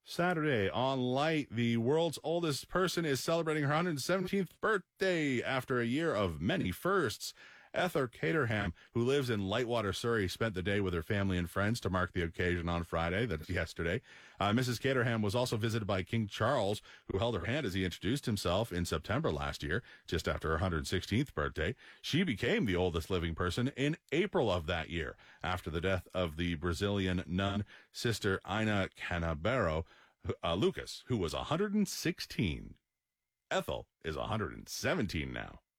Saturday on Light, the world's oldest person is celebrating her 117th birthday after a year of many firsts. Ethel Caterham, who lives in Lightwater, Surrey, spent the day with her family and friends to mark the occasion on Friday, that's yesterday. Mrs. Caterham was also visited by King Charles, who held her hand as he introduced himself in September last year, just after her 116th birthday. She became the oldest living person in April of that year, after the death of the Brazilian nun, Sister Ina Canabero Lucas, who was 116. Ethel is 117 now.